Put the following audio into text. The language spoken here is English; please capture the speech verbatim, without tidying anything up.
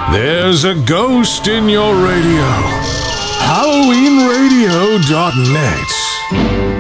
There's a ghost in your radio. Halloween Radio dot net.